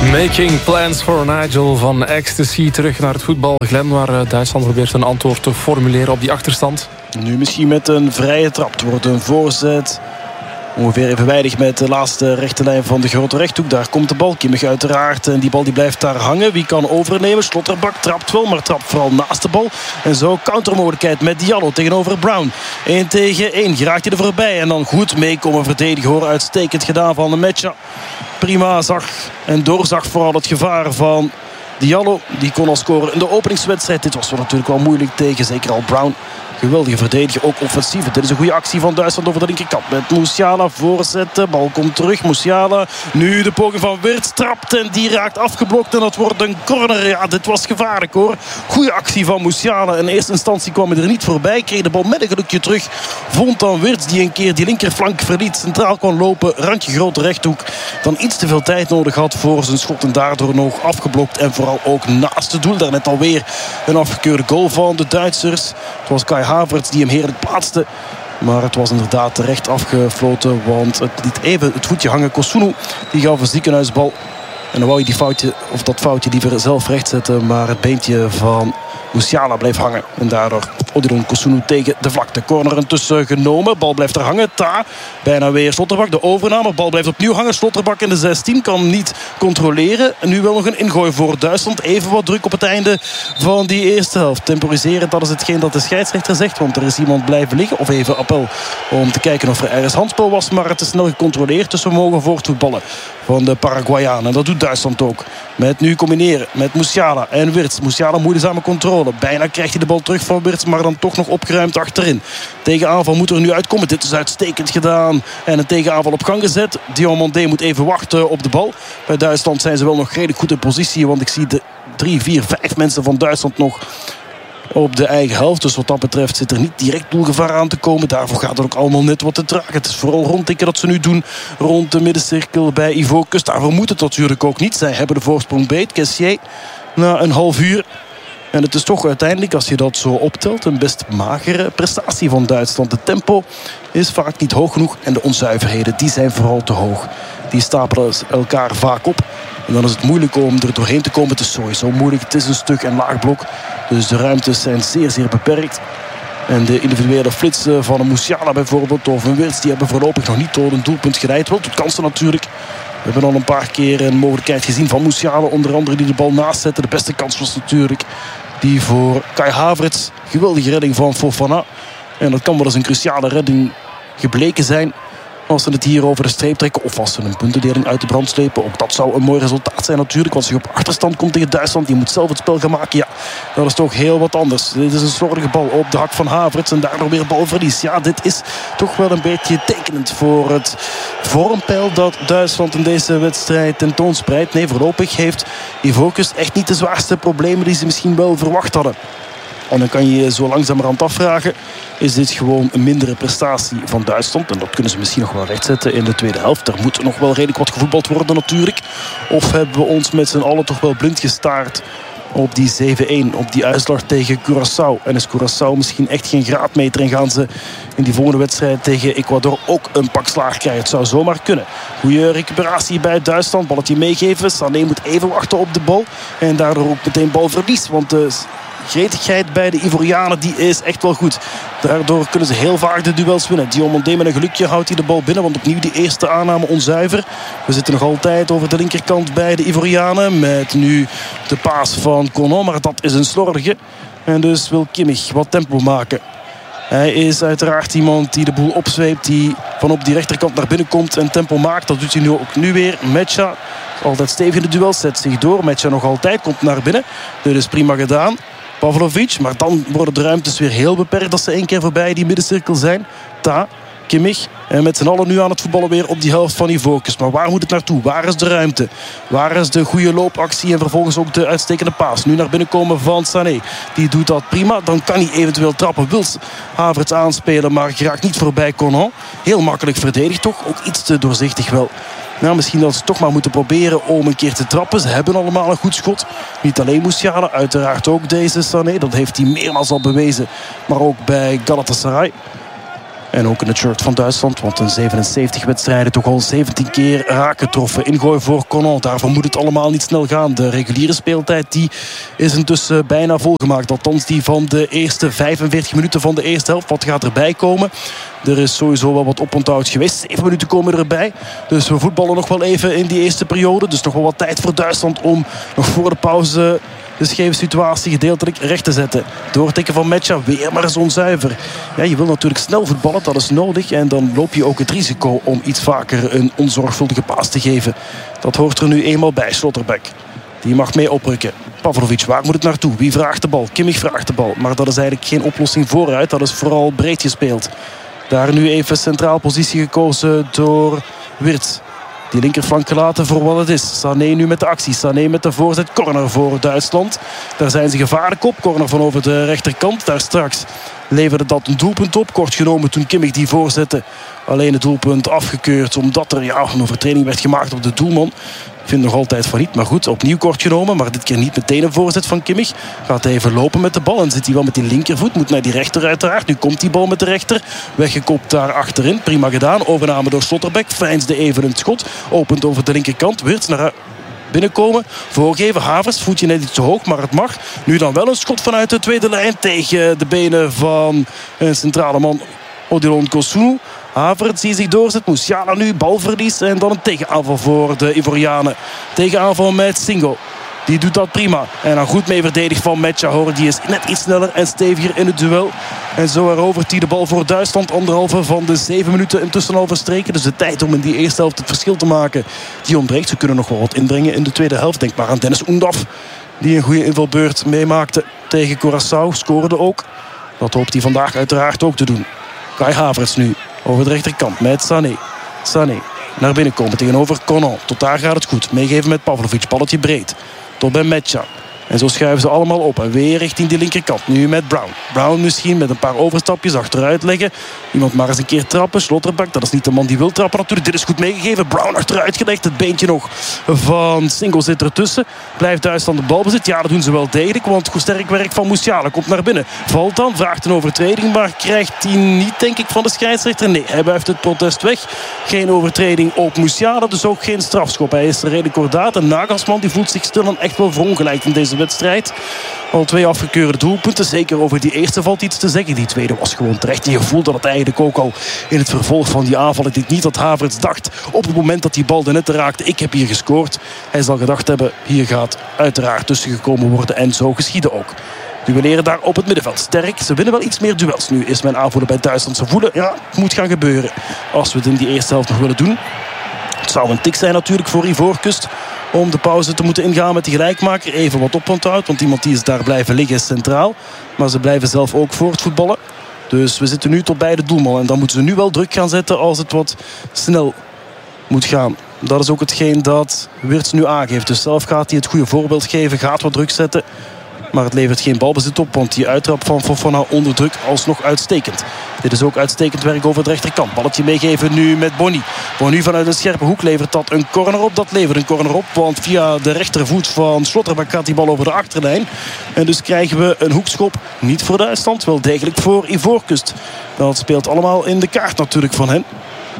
Making plans for Nigel van Ecstasy. Terug naar het voetbal. Glenn, waar Duitsland probeert een antwoord te formuleren op die achterstand. Nu misschien met een vrije trap. Het wordt een voorzet. Ongeveer evenwijdig met de laatste rechte lijn van de grote rechthoek. Daar komt de bal. Kimmich uiteraard. En die bal die blijft daar hangen. Wie kan overnemen? Slotterbach trapt wel, maar trapt vooral naast de bal. En zo countermogelijkheid met Diallo tegenover Brown. 1 tegen 1. Geraakt hij er voorbij. En dan goed meekomen verdedigen, hoor. Uitstekend gedaan van de Mecha. Prima zag en doorzag vooral het gevaar van Diallo. Die kon al scoren in de openingswedstrijd. Dit was natuurlijk wel moeilijk tegen. Zeker al Brown. Geweldige verdediger, ook offensief. Dit is een goede actie van Duitsland over de linkerkant. Met Musiala voorzetten. Bal komt terug. Musiala. Nu de poging van Wirtz. Trapt en die raakt afgeblokt. En dat wordt een corner. Ja, dit was gevaarlijk, hoor. Goede actie van Musiala. In eerste instantie kwam hij er niet voorbij. Kreeg de bal met een gelukje terug. Vond dan Wirtz die een keer die linkerflank verliet. Centraal kon lopen. Randje grote rechthoek. Dan iets te veel tijd nodig had voor zijn schot. En daardoor nog afgeblokt. En vooral ook naast het doel. Daarnet alweer een afgekeurde goal van de Duitsers. Het was Kai Havertz die hem heerlijk plaatste. Maar het was inderdaad terecht afgefloten. Want het liet even het voetje hangen. Kosunu die gaf een ziekenhuisbal. En dan wou je dat foutje liever zelf rechtzetten. Maar het beentje van Musiala bleef hangen. En daardoor Odilon Kosunu tegen de vlakte. Corner intussen genomen. Bal blijft er hangen. Ta. Bijna weer Slotterbach. De overname. Bal blijft opnieuw hangen. Slotterbach in de 16. Kan niet controleren. En nu wel nog een ingooi voor Duitsland. Even wat druk op het einde van die eerste helft. Temporiseren, dat is hetgeen dat de scheidsrechter zegt. Want er is iemand blijven liggen. Of even appel om te kijken of er ergens handspel was. Maar het is snel gecontroleerd. Dus we mogen voortvoetballen van de Paraguayanen. En dat doet Duitsland ook. Met nu combineren met Musiala en Wirtz. Musiala moeizame controle. Bijna krijgt hij de bal terug van Wirtz. Maar dan toch nog opgeruimd achterin. Tegenaanval moet er nu uitkomen. Dit is uitstekend gedaan. En een tegenaanval op gang gezet. Diomandé moet even wachten op de bal. Bij Duitsland zijn ze wel nog redelijk goed in positie. Want ik zie de 3, 4, 5 mensen van Duitsland nog op de eigen helft. Dus wat dat betreft zit er niet direct doelgevaar aan te komen. Daarvoor gaat het ook allemaal net wat te traag. Het is vooral rondtikken dat ze nu doen. Rond de middencirkel bij Ivoorkust. Daarvoor moet het natuurlijk ook niet. Zij hebben de voorsprong beet. Kessier na een half uur. En het is toch uiteindelijk, als je dat zo optelt, een best magere prestatie van Duitsland. De tempo is vaak niet hoog genoeg. En de onzuiverheden, die zijn vooral te hoog. Die stapelen elkaar vaak op. En dan is het moeilijk om er doorheen te komen. Het is sowieso moeilijk. Het is een stug en laag blok. Dus de ruimtes zijn zeer, zeer beperkt. En de individuele flitsen van een Musiala bijvoorbeeld of een Wirtz, die hebben voorlopig nog niet tot een doelpunt geleid. Wel tot kansen natuurlijk. We hebben al een paar keer een mogelijkheid gezien van Musiala. Onder andere die de bal naast zette. De beste kans was natuurlijk die voor Kai Havertz. Geweldige redding van Fofana. En dat kan wel eens een cruciale redding gebleken zijn. Als ze het hier over de streep trekken. Of als ze een puntendeling uit de brand slepen. Ook dat zou een mooi resultaat zijn natuurlijk. Want als je op achterstand komt tegen Duitsland. Die moet zelf het spel gaan maken. Ja, dat is toch heel wat anders. Dit is een slordige bal op de hak van Havertz. En daardoor weer balverlies. Ja, dit is toch wel een beetje tekenend voor het vormpeil dat Duitsland in deze wedstrijd tentoonspreidt. Nee, voorlopig heeft Ivoorkust echt niet de zwaarste problemen die ze misschien wel verwacht hadden. En dan kan je je zo langzamerhand afvragen, is dit gewoon een mindere prestatie van Duitsland? En dat kunnen ze misschien nog wel rechtzetten in de tweede helft. Er moet nog wel redelijk wat gevoetbald worden natuurlijk. Of hebben we ons met z'n allen toch wel blind gestaard op die 7-1, op die uitslag tegen Curaçao? En is Curaçao misschien echt geen graadmeter en gaan ze in die volgende wedstrijd tegen Ecuador ook een pak slaag krijgen? Het zou zomaar kunnen. Goede recuperatie bij Duitsland, balletje meegeven. Sané moet even wachten op de bal en daardoor ook meteen balverlies, want de gretigheid bij de Ivorianen die is echt wel goed. Daardoor kunnen ze heel vaak de duels winnen. Diomandé met een gelukje houdt hij de bal binnen. Want opnieuw die eerste aanname onzuiver. We zitten nog altijd over de linkerkant bij de Ivorianen. Met nu de paas van Conan. Maar dat is een slordige. En dus wil Kimmich wat tempo maken. Hij is uiteraard iemand die de boel opzweept. Die van op die rechterkant naar binnen komt en tempo maakt. Dat doet hij nu ook nu weer. Mecha altijd stevig in de duel. Zet zich door. Mecha nog altijd. Komt naar binnen. Dit is prima gedaan. Pavlovic, maar dan worden de ruimtes weer heel beperkt als ze één keer voorbij die middencirkel zijn. Ta, Kimmich en met z'n allen nu aan het voetballen weer op die helft van Ivoorkust. Maar waar moet het naartoe? Waar is de ruimte? Waar is de goede loopactie en vervolgens ook de uitstekende paas? Nu naar binnen komen van Sané. Die doet dat prima. Dan kan hij eventueel trappen. Wil Havertz aanspelen, maar geraakt niet voorbij Conan. Heel makkelijk verdedigd toch? Ook iets te doorzichtig wel. Nou, misschien dat ze toch maar moeten proberen om een keer te trappen. Ze hebben allemaal een goed schot. Niet alleen Musiala, uiteraard ook deze Sané. Dat heeft hij meermaals al bewezen. Maar ook bij Galatasaray. En ook in het shirt van Duitsland. Want in 77 wedstrijden toch al 17 keer raak getroffen. Ingooi voor Conan. Daarvan moet het allemaal niet snel gaan. De reguliere speeltijd die is intussen bijna volgemaakt. Althans die van de eerste 45 minuten van de eerste helft. Wat gaat erbij komen? Er is sowieso wel wat oponthoud geweest. 7 minuten komen erbij. Dus we voetballen nog wel even in die eerste periode. Dus nog wel wat tijd voor Duitsland om nog voor de pauze de scheve situatie gedeeltelijk recht te zetten. Doortikken van Mecha, weer maar eens onzuiver. Ja, je wil natuurlijk snel voetballen, dat is nodig. En dan loop je ook het risico om iets vaker een onzorgvuldige paas te geven. Dat hoort er nu eenmaal bij, Schlotterbeck. Die mag mee oprukken. Pavlovic, waar moet het naartoe? Wie vraagt de bal? Kimmich vraagt de bal. Maar dat is eigenlijk geen oplossing vooruit. Dat is vooral breed gespeeld. Daar nu even centraal positie gekozen door Wirtz. Die linkerflank gelaten voor wat het is. Sané nu met de actie. Sané met de voorzet. Corner voor Duitsland. Daar zijn ze gevaarlijk op. Corner van over de rechterkant. Daar straks leverde dat een doelpunt op. Kort genomen toen Kimmich die voorzette. Alleen het doelpunt afgekeurd. Omdat er een overtreding werd gemaakt op de doelman. Ik vind nog altijd van niet. Maar goed, opnieuw kort genomen. Maar dit keer niet meteen een voorzet van Kimmich. Gaat even lopen met de bal. En zit hij wel met die linkervoet. Moet naar die rechter uiteraard. Nu komt die bal met de rechter. Weggekopt daar achterin. Prima gedaan. Overname door Schlotterbeck. Veinsde even het schot. Opent over de linkerkant. Wirtz naar binnenkomen. Voorgeven. Havers. Voetje net iets te hoog. Maar het mag. Nu dan wel een schot vanuit de tweede lijn. Tegen de benen van een centrale man. Odilon Kosunu. Havertz die zich doorzet. Musiala nu balverlies. En dan een tegenaanval voor de Ivorianen. Tegenaanval met Singo. Die doet dat prima. En dan goed mee verdedigd van Mecha. Hoor, die is net iets sneller en steviger in het duel. En zo erovert hij de bal voor Duitsland. 1,5 van de 7 minuten intussen al verstreken. Dus de tijd om in die eerste helft het verschil te maken, die ontbreekt. Ze kunnen nog wel wat inbrengen in de tweede helft. Denk maar aan Dennis Undaf. Die een goede invalbeurt meemaakte tegen Curaçao. Scoorde ook. Dat hoopt hij vandaag uiteraard ook te doen. Kai Havertz nu over de rechterkant met Sané. Sané naar binnen komen tegenover Conan. Tot daar gaat het goed. Meegeven met Pavlovic. Balletje breed. Tot bij Mecha. En zo schuiven ze allemaal op. En weer richting die linkerkant. Nu met Brown. Brown misschien met een paar overstapjes achteruit leggen. Iemand maar eens een keer trappen. Schlotterbeck, dat is niet de man die wil trappen natuurlijk. Dit is goed meegegeven. Brown achteruit gelegd. Het beentje nog van Singo zit ertussen. Blijft Duitsland de balbezit? Ja, dat doen ze wel degelijk. Want goed sterk werk van Musiala. Komt naar binnen. Valt dan. Vraagt een overtreding. Maar krijgt hij niet, denk ik, van de scheidsrechter. Nee, hij wuift het protest weg. Geen overtreding op Musiala. Dus ook geen strafschop. Hij is er redelijk kordaat. En Nagelsman die voelt zich stilaan echt wel verongelijkt in deze wedstrijd. Al 2 afgekeurde doelpunten. Zeker over die eerste valt iets te zeggen. Die tweede was gewoon terecht. En je voelt dat het eigenlijk ook al in het vervolg van die aanval. Ik denk niet dat Havertz dacht op het moment dat die bal de net raakte. Ik heb hier gescoord. Hij zal gedacht hebben, hier gaat uiteraard tussen gekomen worden. En zo geschiedde ook. Duelleren daar op het middenveld. Sterk. Ze winnen wel iets meer duels. Nu is mijn aanvoerder bij Duitsland. Ze voelen, ja, het moet gaan gebeuren. Als we het in die eerste helft nog willen doen. Het zou een tik zijn natuurlijk voor Ivoorkust om de pauze te moeten ingaan met die gelijkmaker. Even wat oponthoud, want iemand die is daar blijven liggen is centraal. Maar ze blijven zelf ook voor het voetballen. Dus we zitten nu tot bij de doelman. En dan moeten ze nu wel druk gaan zetten als het wat snel moet gaan. Dat is ook hetgeen dat Wirtz nu aangeeft. Dus zelf gaat hij het goede voorbeeld geven. Gaat wat druk zetten. Maar het levert geen balbezit op. Want die uittrap van Fofana onder druk alsnog uitstekend. Dit is ook uitstekend werk over de rechterkant. Balletje meegeven nu met Bonny. Bonny vanuit een scherpe hoek levert dat een corner op. Dat levert een corner op. Want via de rechtervoet van Schlotterbeck gaat die bal over de achterlijn. En dus krijgen we een hoekschop. Niet voor Duitsland. Wel degelijk voor Ivoorkust. Dat speelt allemaal in de kaart natuurlijk van hen.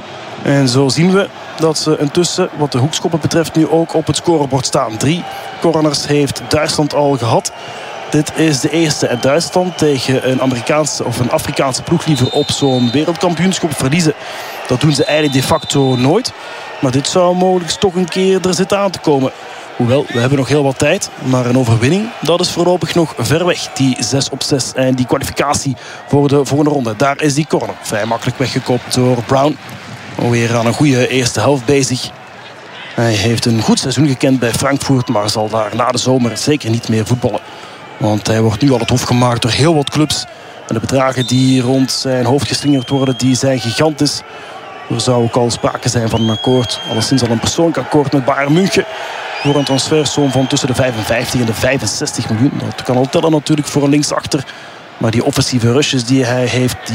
En zo zien we dat ze intussen wat de hoekschoppen betreft nu ook op het scorebord staan. 3 corners heeft Duitsland al gehad. Dit is de eerste. En Duitsland tegen een Amerikaanse of een Afrikaanse ploeg liever op zo'n wereldkampioenschap verliezen. Dat doen ze eigenlijk de facto nooit. Maar dit zou mogelijk toch een keer er zitten aan te komen. Hoewel, we hebben nog heel wat tijd. Maar een overwinning, dat is voorlopig nog ver weg. Die 6-6 en die kwalificatie voor de volgende ronde. Daar is die corner. Vrij makkelijk weggekopt door Brown. Alweer aan een goede eerste helft bezig. Hij heeft een goed seizoen gekend bij Frankfurt. Maar zal daar na de zomer zeker niet meer voetballen. Want hij wordt nu al het hof gemaakt door heel wat clubs. En de bedragen die rond zijn hoofd geslingerd worden, die zijn gigantisch. Er zou ook al sprake zijn van een akkoord. Alleszins al een persoonlijk akkoord met Bayern München. Voor een transfersom van tussen de 55 en de 65 miljoen. Dat kan al tellen natuurlijk voor een linksachter. Maar die offensieve rushes die hij heeft, die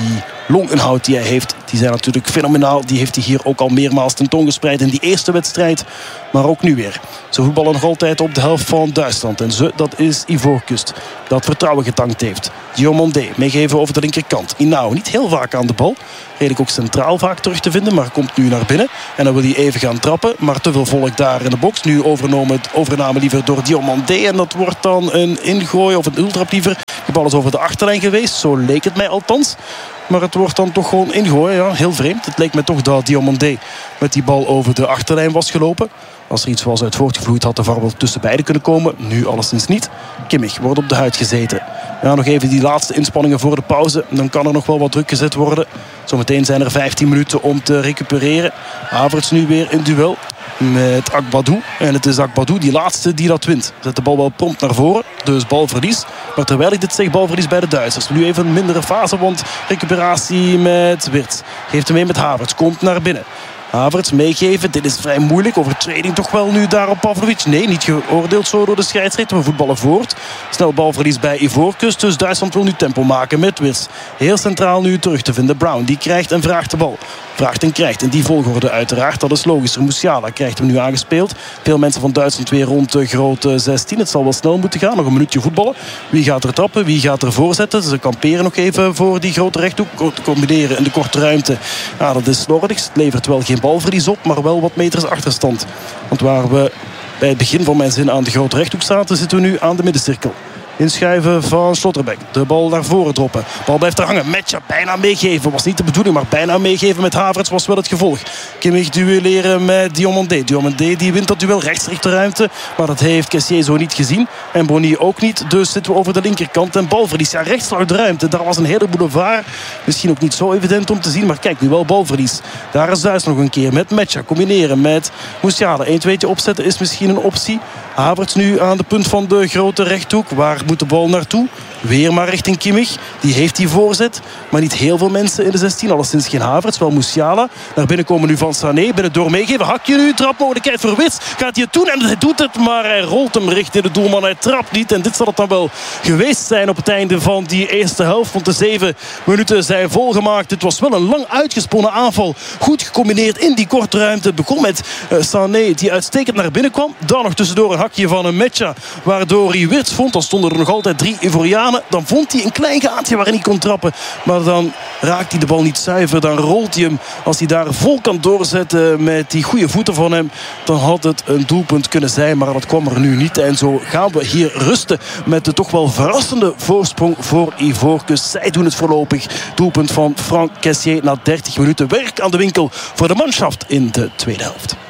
longinhoud die hij heeft, die zijn natuurlijk fenomenaal. Die heeft hij hier ook al meermaals tentoongespreid in die eerste wedstrijd. Maar ook nu weer. Ze voetballen nog altijd op de helft van Duitsland. En dat is Ivoorkust. Dat vertrouwen getankt heeft. Diomandé meegeven over de linkerkant. Inao niet heel vaak aan de bal. Redelijk ook centraal vaak terug te vinden. Maar komt nu naar binnen. En dan wil hij even gaan trappen. Maar te veel volk daar in de box. Nu overname liever door Diomandé. En dat wordt dan een ingooi of een ultrap liever. De bal is over de achterlijn geweest. Zo leek het mij althans. Maar het wordt dan toch gewoon ingooien. Ja, heel vreemd. Het leek me toch dat Diomandé met die bal over de achterlijn was gelopen. Als er iets was uit voortgevloeid had de VAR wel tussen beiden kunnen komen. Nu alleszins niet. Kimmich wordt op de huid gezeten. Ja, nog even die laatste inspanningen voor de pauze. Dan kan er nog wel wat druk gezet worden. Zometeen zijn er 15 minuten om te recupereren. Havertz nu weer in duel met Akbadou. En het is Akbadou, die laatste, die dat wint. Zet de bal wel prompt naar voren. Dus balverlies. Maar terwijl ik dit zeg, balverlies bij de Duitsers. Nu even een mindere fase, want recuperatie met Wirtz. Geeft hem mee met Havertz. Komt naar binnen. Havertz meegeven. Dit is vrij moeilijk. Overtreding toch wel nu daar op Pavlovic. Nee, niet geoordeeld zo door de scheidsrechter. We voetballen voort. Snel balverlies bij Ivoorkust. Dus Duitsland wil nu tempo maken met Wirtz. Heel centraal nu terug te vinden. Brown, die krijgt en vraagt de bal. Vraagt en krijgt. In die volgorde uiteraard. Dat is logischer. Musiala krijgt hem nu aangespeeld. Veel mensen van Duitsland weer rond de grote 16. Het zal wel snel moeten gaan. Nog een minuutje voetballen. Wie gaat er trappen? Wie gaat er voorzetten? Ze kamperen nog even voor die grote rechthoek. Combineren in de korte ruimte. Ja, dat is slordig. Het levert wel geen balverlies op, maar wel wat meters achterstand. Want waar we bij het begin van mijn zin aan de grote rechthoek zaten, zitten we nu aan de middencirkel. Inschuiven van Slotterbeck. De bal naar voren droppen. Bal blijft er hangen. Matcha bijna meegeven. Was niet de bedoeling, maar bijna meegeven met Havertz was wel het gevolg. Kimmich duelleren met Diomandé. Diomandé die wint dat duel rechts rechterruimte. Maar dat heeft Kessié zo niet gezien. En Bonny ook niet. Dus zitten we over de linkerkant. En balverlies. Ja, rechts lag de ruimte. Daar was een hele boulevard. Misschien ook niet zo evident om te zien. Maar kijk, nu wel balverlies. Daar is Duits nog een keer met Matcha. Combineren met Musiala. 1-2'tje opzetten is misschien een optie. Havertz nu aan de punt van de grote rechthoek. Waar moet de bal naartoe? Weer maar richting Kimmich. Die heeft die voorzet. Maar niet heel veel mensen in de 16. Alleszins geen Havertz. Wel Musiala. Naar binnen komen nu van Sané. Binnendoor meegeven. Hakje nu. Trapmogelijkheid voor Wirtz. Gaat hij het doen? En hij doet het. Maar hij rolt hem richting de doelman. Hij trapt niet. En dit zal het dan wel geweest zijn op het einde van die eerste helft. Want de 7 minuten zijn volgemaakt. Het was wel een lang uitgesponnen aanval. Goed gecombineerd in die korte ruimte. Het begon met Sané die uitstekend naar binnen kwam. Dan nog tussendoor een hakje van een Matcha. Waardoor hij Wirtz vond. Dan stonden er nog altijd 3 Ivorianen. Dan vond hij een klein gaatje waarin hij kon trappen. Maar dan raakt hij de bal niet zuiver. Dan rolt hij hem. Als hij daar vol kan doorzetten met die goede voeten van hem, dan had het een doelpunt kunnen zijn. Maar dat kwam er nu niet. En zo gaan we hier rusten met de toch wel verrassende voorsprong voor Ivoorkust. Zij doen het voorlopig. Doelpunt van Franck Kessié na 30 minuten. Werk aan de winkel voor de manschaft in de tweede helft.